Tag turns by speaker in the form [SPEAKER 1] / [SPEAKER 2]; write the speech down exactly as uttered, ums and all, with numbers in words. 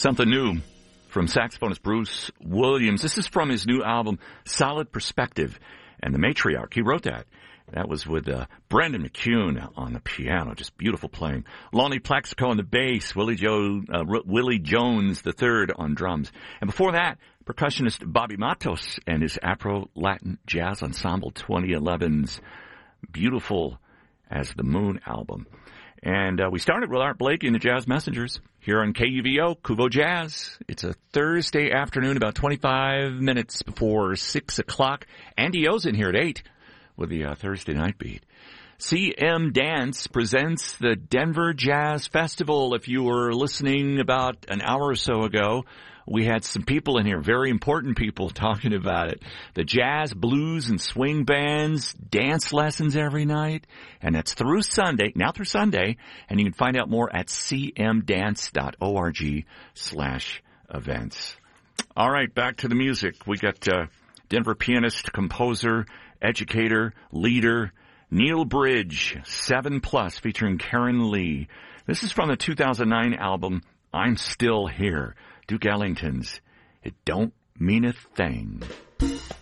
[SPEAKER 1] Something new from saxophonist Bruce Williams. This is from his new album, Solid Perspective, and the Matriarch. He wrote that. That was with uh, Brendan McCune on the piano. Just beautiful playing. Lonnie Plaxico on the bass. Willie, Joe, uh, Willie Jones the third on drums. And before that, percussionist Bobby Matos and his Afro-Latin Jazz Ensemble twenty eleven's Beautiful as the Moon album. And uh, we started with Art Blakey and the Jazz Messengers here on K U V O, Kuvo Jazz. It's a Thursday afternoon, about twenty-five minutes before six o'clock. Andy O's in here at eight with the uh, Thursday night beat. C M Dance presents the Denver Jazz Festival. If you were listening about an hour or so ago, we had some people in here, very important people, talking about it. The jazz, blues, and swing bands, dance lessons every night. And that's through Sunday, now through Sunday. And you can find out more at cmdance.org slash events. All right, back to the music. We got uh, Denver pianist, composer, educator, leader, Neil Bridge, seven plus, featuring Karen Lee. This is from the two thousand nine album, I'm Still Here. Duke Ellington's It Don't Mean a Thing.